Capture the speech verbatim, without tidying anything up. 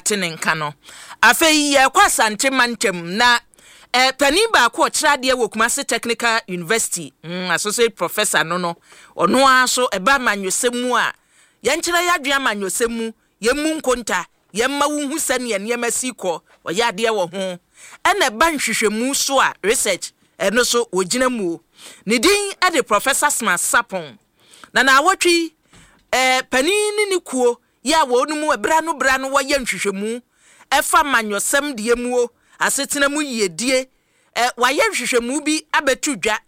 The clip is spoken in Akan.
atene nka no afei ye kwa sante mantem na eh pani ba ko trade wo Kumasi Technical University mm, associate professor no no ono aso eba manyosemu a ye nkyere yadua manyosemu ye mu nkonta ye ma wo hu sane ye ne masiko oya de wo ho ena ba nhwehwemu so a research eno so ogina mu ne din e de Professor Smart Sapon na na awotwi eh pani ni kuo ya wo nu mu ebra no bra no wo ye nhwehwemu efa manyosem de mu asetena mu yedie eh waye nhwehwemu bi abetudwa